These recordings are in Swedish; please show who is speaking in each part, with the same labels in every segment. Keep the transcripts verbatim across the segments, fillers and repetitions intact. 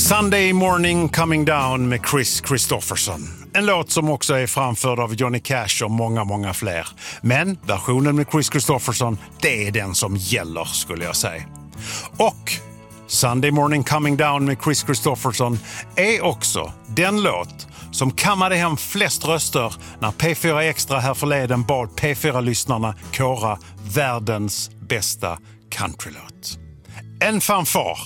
Speaker 1: Sunday Morning Coming Down med Chris Christopherson. En låt som också är framförd av Johnny Cash och många, många fler. Men versionen med Chris Christopherson, det är den som gäller, skulle jag säga. Och Sunday Morning Coming Down med Chris Christopherson är också den låt som kammade hem flest röster när P fyra Extra här förleden bad P fyra-lyssnarna kora världens bästa countrylåt. En fanfar.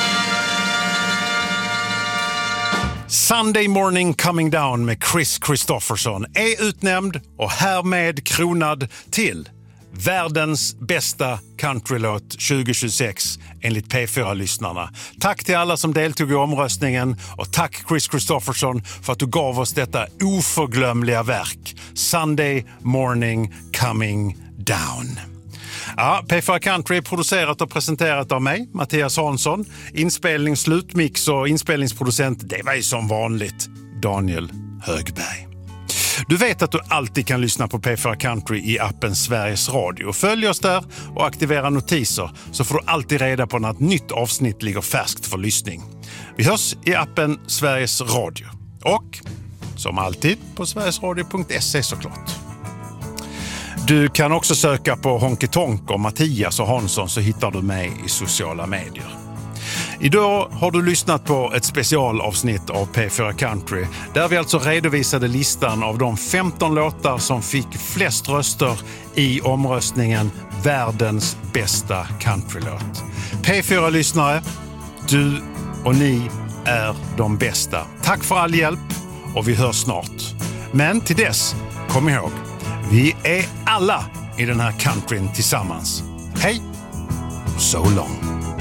Speaker 1: Sunday Morning Coming Down med Chris Christopherson är utnämnd och härmed kronad till världens bästa countrylåt tjugohundratjugosex enligt P fyra-lyssnarna. Tack till alla som deltog i omröstningen och tack Chris Christopherson för att du gav oss detta oförglömliga verk. Sunday Morning Coming Down. Ja, P fyra Country är producerat och presenterat av mig, Mattias Hansson. Inspelning, slutmix och inspelningsproducent, det var ju som vanligt Daniel Högberg. Du vet att du alltid kan lyssna på P fyra Country i appen Sveriges Radio. Följ oss där och aktivera notiser så får du alltid reda på när ett nytt avsnitt ligger färskt för lyssning. Vi hörs i appen Sveriges Radio. Och som alltid på sverigesradio punkt se såklart. Du kan också söka på Honky Tonk och Mattias och Hansson så hittar du mig i sociala medier. Idag har du lyssnat på ett specialavsnitt av P fyra Country där vi alltså redovisade listan av de femton låtar som fick flest röster i omröstningen Världens bästa countrylåt. P fyra-lyssnare, du och ni är de bästa. Tack för all hjälp och vi hörs snart. Men till dess, kom ihåg, vi är alla i den här countryn tillsammans. Hej och so long.